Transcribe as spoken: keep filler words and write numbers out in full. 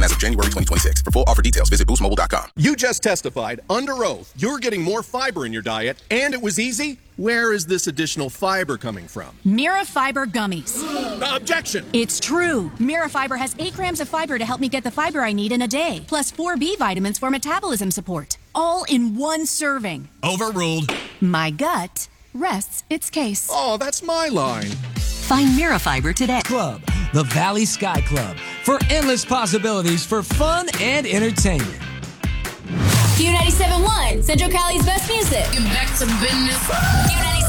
as of January twenty twenty-six. For full offer details, visit boost mobile dot com. You just testified under oath you're getting more fiber in your diet, and it was easy? Where is this additional fiber coming from? Mira Fiber Gummies. Uh, objection! It's true. Mira Fiber has eight grams of fiber to help me get the fiber I need in a day, plus four B vitamins for metabolism support. All in one serving. Overruled. My gut rests its case. Oh, that's my line. Find Mira Fiber today. Club, the Valley Sky Club, for endless possibilities for fun and entertainment. Q ninety-seven point one, Central Cali's best music. Get back to business. Q ninety-seven